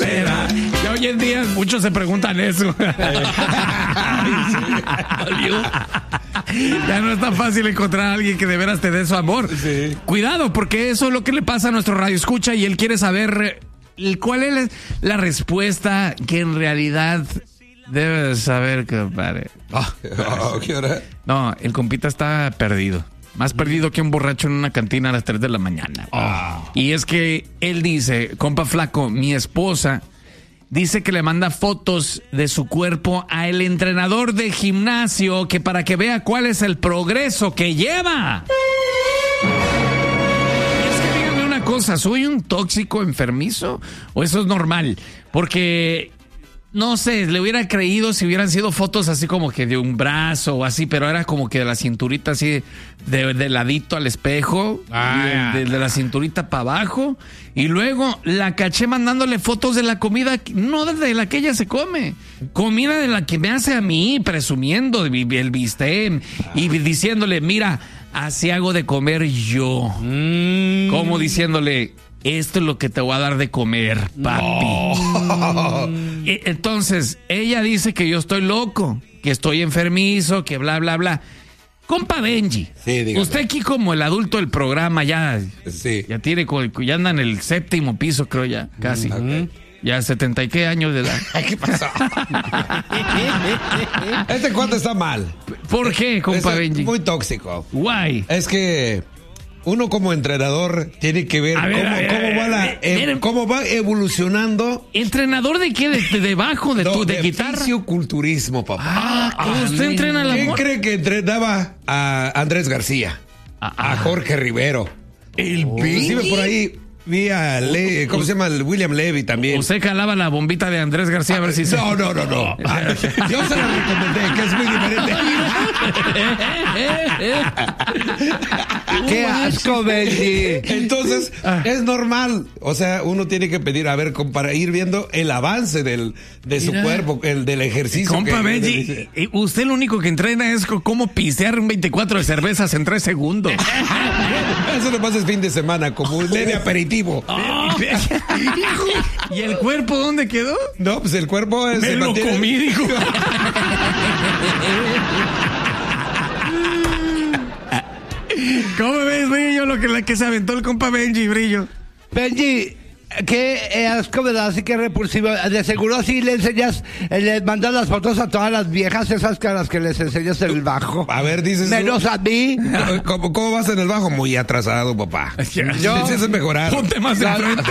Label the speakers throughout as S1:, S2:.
S1: será? Ya hoy en día muchos se preguntan eso. Ya no es tan fácil encontrar a alguien que de veras te dé su amor. Sí. Cuidado, porque eso es lo que le pasa a nuestro radio escucha y él quiere saber cuál es la respuesta que en realidad debes saber, compadre.
S2: ¿Qué hora?
S1: No, el compita está perdido. Más perdido que un borracho en una cantina a las 3 de la mañana. Y es que él dice, compa flaco, mi esposa dice que le manda fotos de su cuerpo a el entrenador de gimnasio que para que vea cuál es el progreso que lleva. Es que díganme una cosa, ¿soy un tóxico enfermizo o eso es normal? Porque no sé, le hubiera creído si hubieran sido fotos así como que de un brazo o así, pero era como que de la cinturita así, de ladito al espejo, de la cinturita para abajo. Y luego la caché mandándole fotos de la comida, no de la que ella se come, comida de la que me hace a mí, presumiendo el bistec y diciéndole, mira, así hago de comer yo. Como diciéndole, esto es lo que te voy a dar de comer, papi. No. Entonces, ella dice que yo estoy loco, que estoy enfermizo, que bla, bla, bla. Compa Benji, sí, usted aquí como el adulto del programa ya tiene, ya anda en el 7º piso, creo ya, casi. Okay. Ya 70 y qué años de edad.
S2: ¿Qué pasó? Este cuate está mal.
S1: ¿Por qué, compa Benji?
S2: Muy tóxico.
S1: Guay.
S2: Es que uno como entrenador tiene que ver cómo va evolucionando.
S1: ¿Entrenador de qué? ¿Debajo de guitarra?
S2: Fisioculturismo, papá.
S1: ¿Usted entrena la
S2: ¿Quién cree que entrenaba a Andrés García? A Jorge Rivero. Inclusive por ahí vi a ¿cómo se llama? William Levy también.
S1: Usted jalaba la bombita de Andrés García a ver si
S2: No. Yo se la recomendé, que es muy diferente.
S3: ¡Qué asco, Benji!
S2: Entonces, es normal. O sea, uno tiene que pedir, a ver, para ir viendo el avance de su cuerpo, del ejercicio.
S1: Compa Benji, usted lo único que entrena es cómo pisear un 24 de cervezas en 3 segundos.
S2: Eso lo pasa el fin de semana, como un leve aperitivo.
S1: ¿Y el cuerpo dónde quedó?
S2: No, pues el cuerpo es...
S1: Me lo comí, dijo. ¿Cómo ves, Brillo, lo que se aventó el compa Benji, Brillo?
S3: Benji, qué asco, ¿verdad? Así que repulsivo. De seguro así le enseñas, le mandas las fotos a todas las viejas, esas caras que les enseñas en el bajo.
S2: A ver, dices
S3: menos a mí.
S2: ¿Cómo vas en el bajo? Muy atrasado, papá. Yo necesitas mejorar.
S1: Ponte más de frente.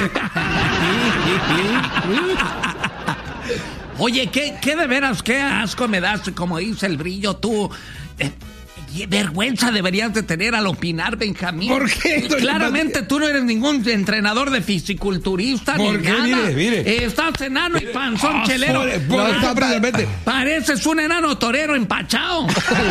S1: Oye, ¿qué de veras, qué asco me das, como dice el Brillo, tú? Vergüenza deberías de tener al opinar, Benjamín.
S2: ¿Por qué?
S1: Claramente tú no eres ningún entrenador de fisiculturista ni nada. Mire. Estás enano y panzón chelero. Pareces un enano torero empachado.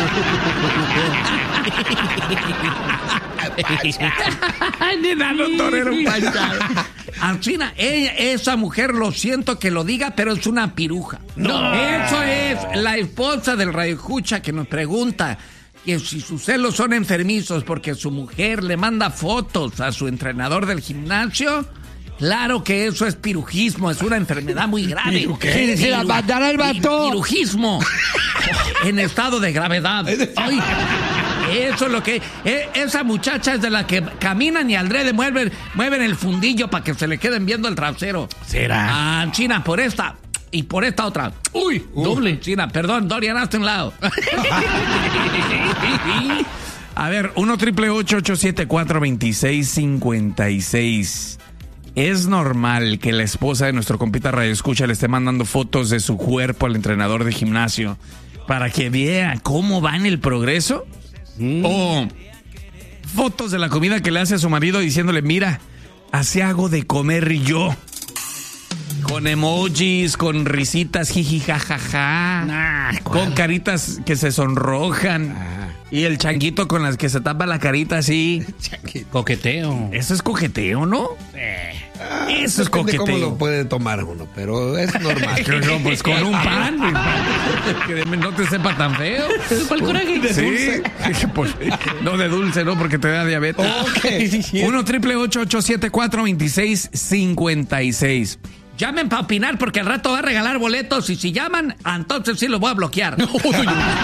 S1: Enano torero empachado. Alcina, esa mujer, lo siento que lo diga, pero es una piruja. No. Eso es la esposa del radioescucha que nos pregunta que si sus celos son enfermizos porque su mujer le manda fotos a su entrenador del gimnasio. Claro que eso es pirujismo, es una enfermedad muy grave.
S3: ¿Qué? ¿Se la mandará el vato?
S1: Pirujismo en estado de gravedad. Ay, eso es lo que... esa muchacha es de la que caminan y aldrede mueven el fundillo para que se le queden viendo el trasero.
S2: ¿Será?
S1: China, por esta... Y por esta otra. ¡Uy! Doble. China, perdón, Dorian, hazte un lado. A ver, 1-888-874-2656. ¿Es normal que la esposa de nuestro compita Radio Escucha le esté mandando fotos de su cuerpo al entrenador de gimnasio para que vea cómo va en el progreso? O fotos de la comida que le hace a su marido diciéndole, mira, así hago de comer yo. Con emojis, con risitas, jiji, jajaja, con caritas que se sonrojan. Y el changuito con las que se tapa la carita así.
S4: Coqueteo.
S1: Eso es coqueteo, ¿no? Eso es coqueteo.
S2: ¿Cómo lo puede tomar uno? Pero es normal.
S1: No, pues con un pan. Que no te sepa tan feo.
S4: ¿Cuál coraje?
S1: De dulce. Pues, no de dulce, ¿no? Porque te da diabetes. 1-888-874-2656. Llamen para opinar porque al rato va a regalar boletos y si llaman, entonces sí los voy a bloquear.